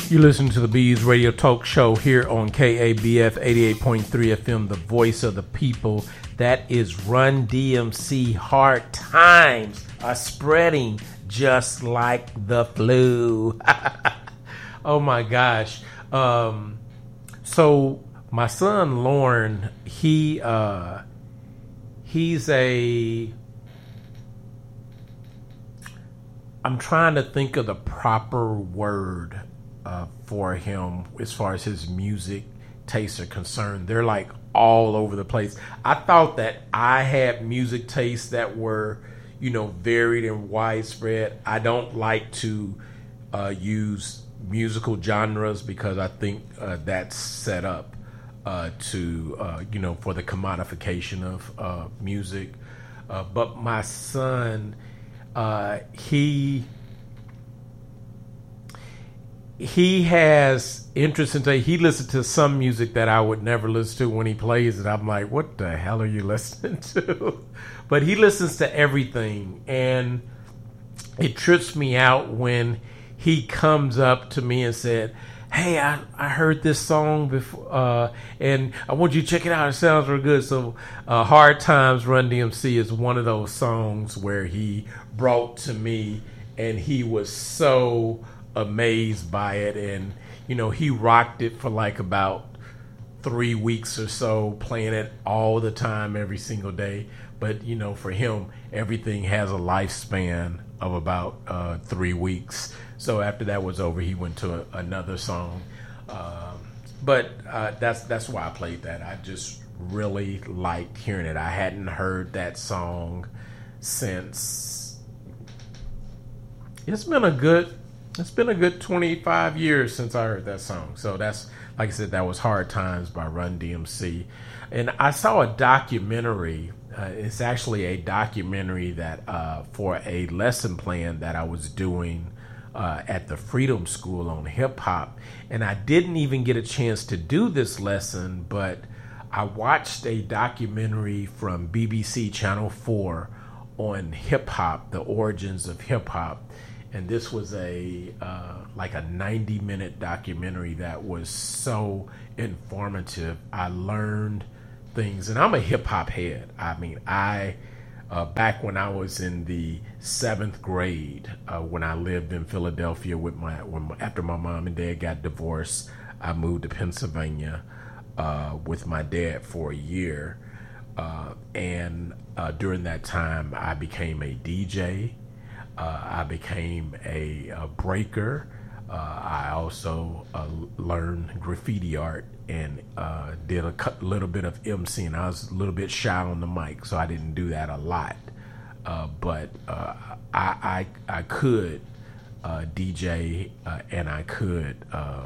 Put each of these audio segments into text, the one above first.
You listen to the Bees Radio Talk Show here on KABF 88.3 FM, the voice of the people. That is Run DMC. Hard times are spreading just like the flu. Oh my gosh. So my son Lauren, he's I'm trying to think of the proper word for him as far as his music tastes are concerned. They're like all over the place. I thought that I had music tastes that were, varied and widespread. I don't like to use musical genres because I think that's set up for the commodification of music. But my son, he has interest in he listens to some music that I would never listen to. When he plays it, I'm like, what the hell are you listening to? But he listens to everything, and it trips me out when he comes up to me and said, hey, I heard this song before, and I want you to check it out. It sounds real good. So Hard Times Run DMC is one of those songs where he brought to me, and he was so amazed by it. And, he rocked it for like about 3 weeks or so, playing it all the time, every single day. But, for him, everything has a lifespan of about 3 weeks. So after that was over, he went to another song. But that's why I played that. I just really liked hearing it. I hadn't heard that song since it's been a good 25 years since I heard that song. So that's, like I said, that was Hard Times by Run DMC. And I saw a documentary. It's actually a documentary that for a lesson plan that I was doing at the Freedom School on hip hop. And I didn't even get a chance to do this lesson, but I watched a documentary from BBC Channel 4 on hip hop, the origins of hip hop. And this was a 90-minute documentary that was so informative. I learned things, and I'm a hip hop head. I mean, back when I was in the 7th grade, when I lived in Philadelphia after my mom and dad got divorced, I moved to Pennsylvania with my dad for a year. And during that time, I became a DJ. I became a breaker. I also learned graffiti art and did a little bit of MCing. I was a little bit shy on the mic, so I didn't do that a lot. But I could DJ and I could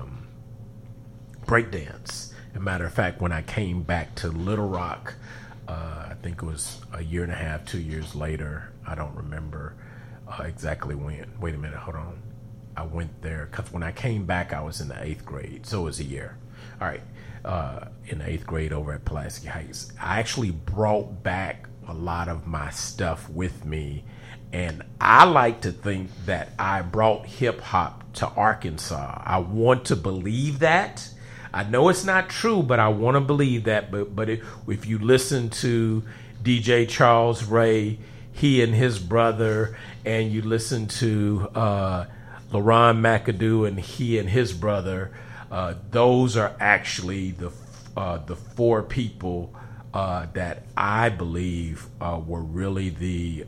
breakdance. As a matter of fact, when I came back to Little Rock, I think it was a year and a half, 2 years later. I don't remember exactly when. Wait a minute, hold on. I went there because when I came back, I was in the 8th grade, so it was a year. All right, in the 8th grade over at Pulaski Heights. I actually brought back a lot of my stuff with me, and I like to think that I brought hip hop to Arkansas. I want to believe that. I know it's not true, but I want to believe that. But if you listen to DJ Charles Ray, he and his brother, and you listen to LaRon McAdoo and he and his brother, those are actually the 4 people that I believe were really the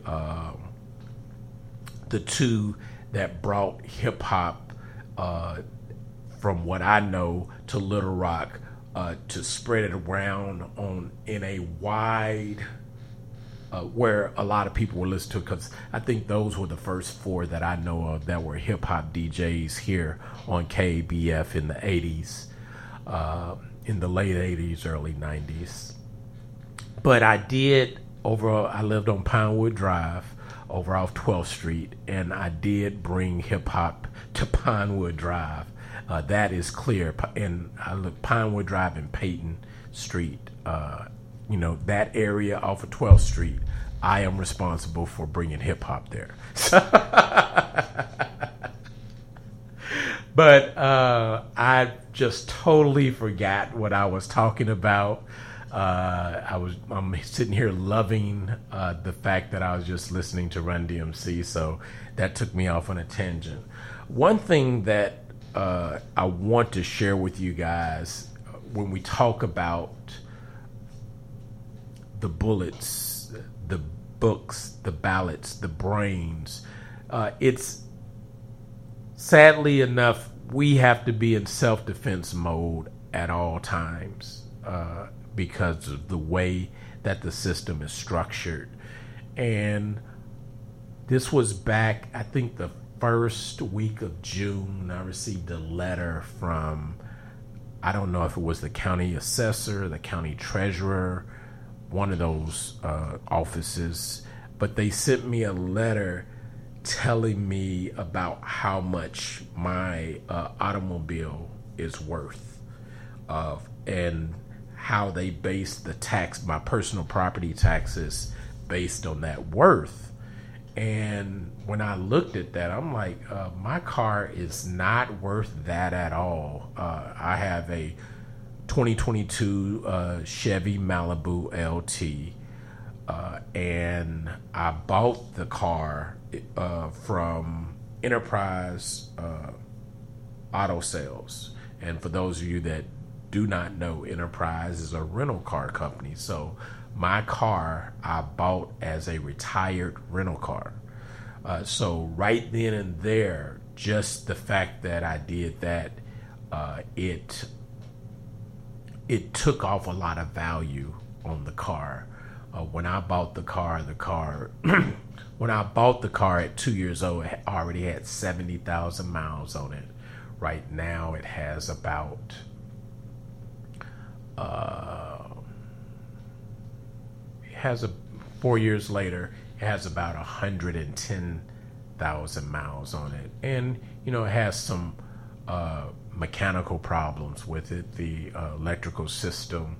2 that brought hip hop, from what I know, to Little Rock, to spread it around in a wide where a lot of people were listening to, because I think those were the first 4 that I know of that were hip-hop DJs here on KBF in the 80s, in the late 80s, early 90s. But I lived on Pinewood Drive over off 12th Street, and I did bring hip-hop to Pinewood Drive. That is clear. And I look Pinewood Drive and Peyton Street, that area off of 12th Street, I am responsible for bringing hip hop there. But I just totally forgot what I was talking about. I'm sitting here loving the fact that I was just listening to Run DMC, so that took me off on a tangent. One thing that I want to share with you guys when we talk about the bullets, the books, the ballots, the brains, it's sadly enough we have to be in self-defense mode at all times because of the way that the system is structured. And this was back, I think, the first week of June. I received a letter from, I don't know if it was the county assessor, the county treasurer, one of those offices, but they sent me a letter telling me about how much my automobile is worth, and how they base the tax, my personal property taxes, based on that worth. And when I looked at that, I'm like, my car is not worth that at all. I have a 2022 Chevy Malibu LT, and I bought the car from Enterprise Auto Sales. And for those of you that do not know, Enterprise is a rental car company. So my car I bought as a retired rental car. So right then and there, just the fact that I did that, it took off a lot of value on the car. When I bought the car, when I bought the car at 2 years old, it already had 70,000 miles on it. Right now, it has about 4 years later, it has about 110,000 miles on it. And, it has some mechanical problems with it. The electrical system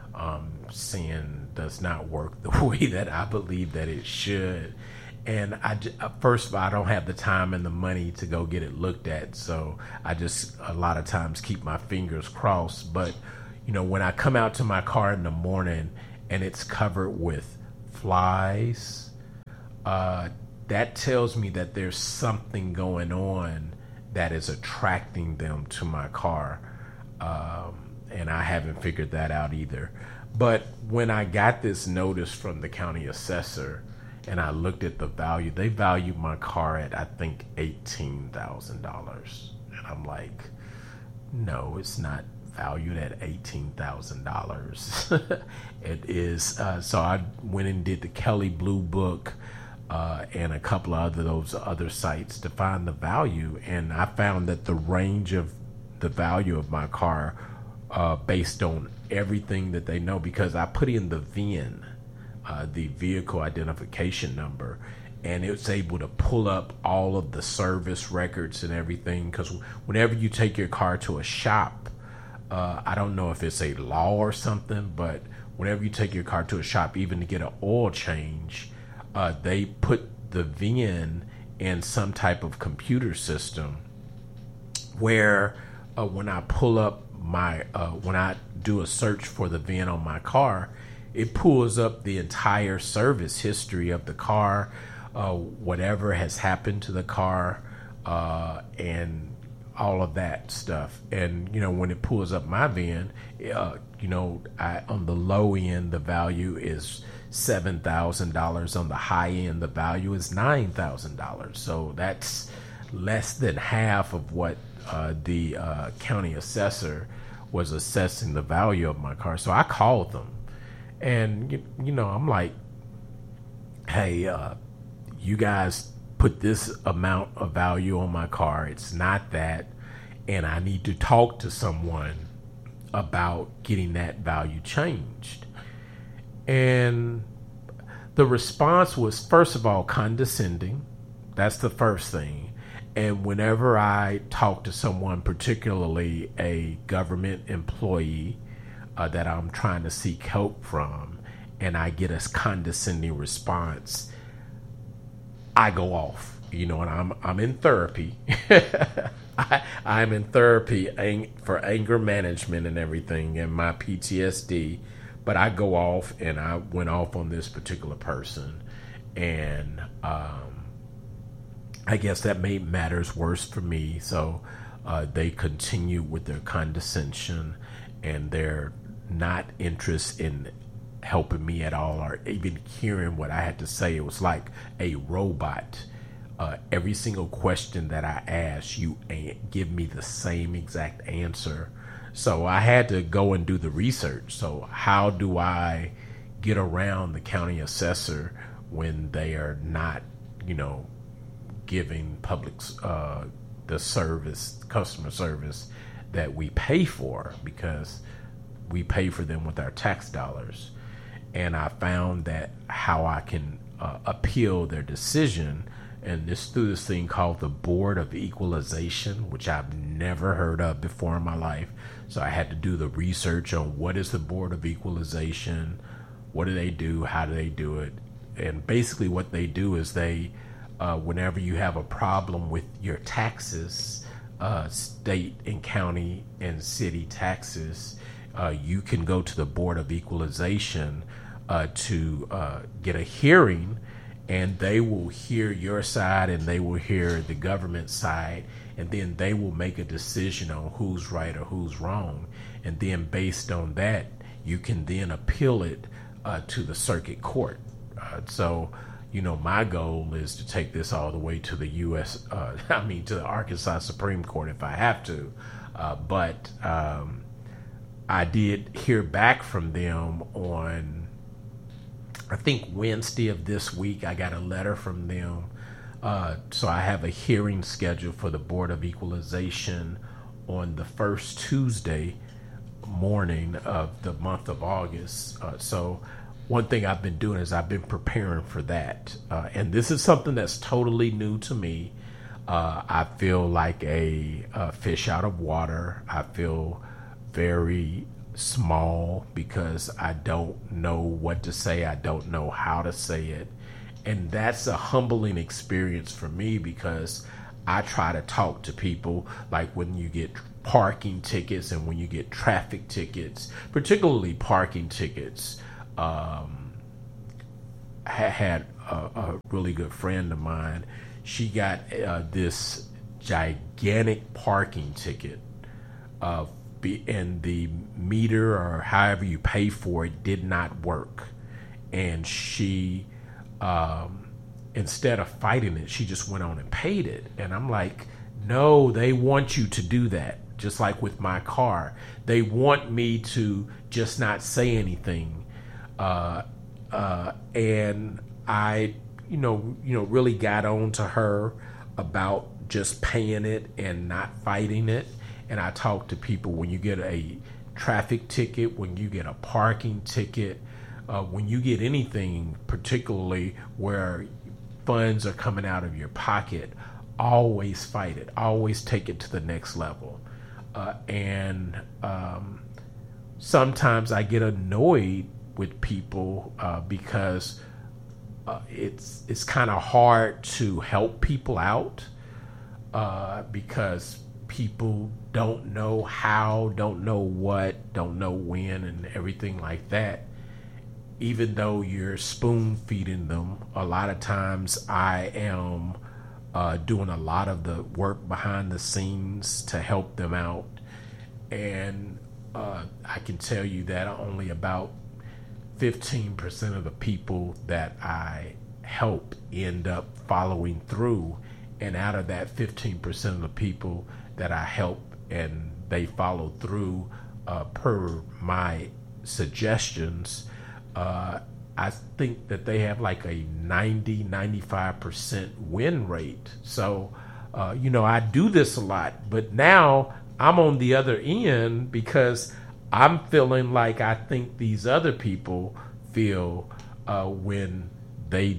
does not work the way that I believe that it should. And first of all, I don't have the time and the money to go get it looked at. So I just a lot of times keep my fingers crossed. But, when I come out to my car in the morning and it's covered with flies, that tells me that there's something going on that is attracting them to my car. And I haven't figured that out either. But when I got this notice from the county assessor and I looked at the value, they valued my car at, I think, $18,000. And I'm like, no, it's not valued at $18,000. It is. So I went and did the Kelley Blue Book and a couple of those other sites to find the value. And I found that the range of the value of my car based on everything that they know, because I put in the VIN, the vehicle identification number, and it's able to pull up all of the service records and everything. Because whenever you take your car to a shop, I don't know if it's a law or something, but whenever you take your car to a shop, even to get an oil change, they put the VIN in some type of computer system where when I pull up when I do a search for the VIN on my car, it pulls up the entire service history of the car, whatever has happened to the car, and all of that stuff. And when it pulls up my VIN, on the low end the value is $7,000. On the high end the value is $9,000. So that's less than half of what the county assessor was assessing the value of my car. So I called them, and I'm like, hey, you guys put this amount of value on my car. It's not that, and I need to talk to someone about getting that value changed. And the response was, first of all, condescending. That's the first thing. And whenever I talk to someone, particularly a government employee that I'm trying to seek help from, and I get a condescending response, I go off. And I'm in therapy. I I'm in therapy for anger management and everything and my PTSD. But I go off and I went off on this particular person. And I guess that made matters worse for me. So they continue with their condescension and their not interest in helping me at all or even hearing what I had to say. It was like a robot. Every single question that I asked, you give me the same exact answer. So I had to go and do the research. So how do I get around the county assessor when they are not, giving public the customer service that we pay for, because we pay for them with our tax dollars. And I found that how I can appeal their decision, and this through this thing called the Board of Equalization, which I've never heard of before in my life. So I had to do the research on what is the Board of Equalization, what do they do, how do they do it. And basically what they do is they, whenever you have a problem with your taxes, state and county and city taxes, you can go to the Board of Equalization to get a hearing, and they will hear your side and they will hear the government side, and then they will make a decision on who's right or who's wrong. And then based on that, you can then appeal it to the circuit court. So my goal is to take this all the way to the to the Arkansas Supreme Court if I have to. But I did hear back from them on, I think, Wednesday of this week. I got a letter from them. So I have a hearing scheduled for the Board of Equalization on the first Tuesday morning of the month of August. So one thing I've been doing is I've been preparing for that. And this is something that's totally new to me. I feel like a fish out of water. I feel very small because I don't know what to say. I don't know how to say it. And that's a humbling experience for me, because I try to talk to people, like when you get parking tickets and when you get traffic tickets, particularly parking tickets. Had a really good friend of mine. She got this gigantic parking ticket, and the meter or however you pay for it did not work. And she, instead of fighting it, she just went on and paid it. And I'm like, no, they want you to do that. Just like with my car, they want me to just not say anything. And I, really got on to her about just paying it and not fighting it. And I talk to people, when you get a traffic ticket, when you get a parking ticket, when you get anything, particularly where funds are coming out of your pocket, always fight it. Always take it to the next level. And sometimes I get annoyed with people because it's kind of hard to help people out because people don't know how, don't know what, don't know when, and everything like that. Even though you're spoon feeding them, a lot of times I am doing a lot of the work behind the scenes to help them out. And I can tell you that only about 15% of the people that I help end up following through. And out of that 15% of the people that I help and they follow through per my suggestions, I think that they have like a 95% win rate. So, I do this a lot, but now I'm on the other end because I'm feeling like I think these other people feel when they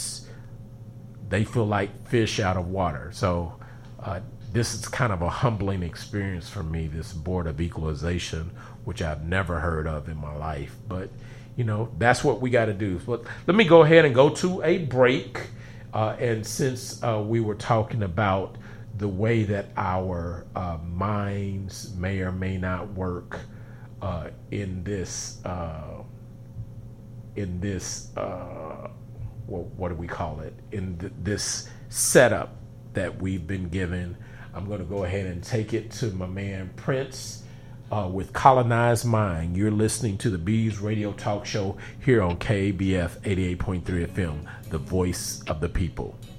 feel like fish out of water. So this is kind of a humbling experience for me, this Board of Equalization, which I've never heard of in my life. But, that's what we got to do. But let me go ahead and go to a break. And since we were talking about the way that our minds may or may not work in this what do we call it, in this setup that we've been given. I'm going to go ahead and take it to my man Prince with Colonized Mind. You're listening to the Bees Radio Talk Show here on KBF 88.3 FM, the voice of the people.